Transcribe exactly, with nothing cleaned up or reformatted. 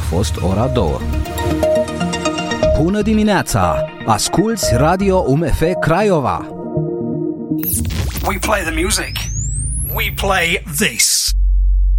fost ora două. Bună dimineața! Asculți Radio U M F Craiova! We play the music. We play this.